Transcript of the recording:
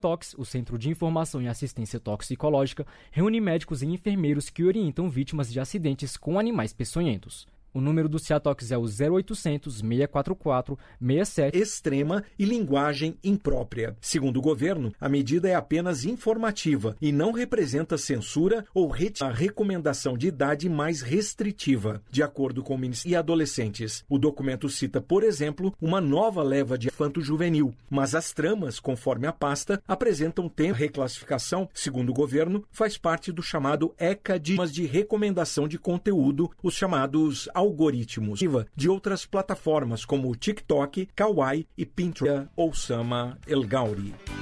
TOX, o Centro de Informação e Assistência Toxicológica, reúne médicos e enfermeiros que orientam vítimas de acidentes com animais peçonhentos. O número do CIATOX é o 0800 644 67. Extrema e linguagem imprópria. Segundo o governo, a medida é apenas informativa e não representa censura ou a recomendação de idade mais restritiva, de acordo com o Ministério e adolescentes. O documento cita, por exemplo, uma nova leva de infanto-juvenil, mas as tramas, conforme a pasta, apresentam tempo. A reclassificação, segundo o governo, faz parte do chamado ECA de recomendação de conteúdo, os chamados algoritmos de outras plataformas como o TikTok, Kawaii e Pinterest. Oussama El Gauri.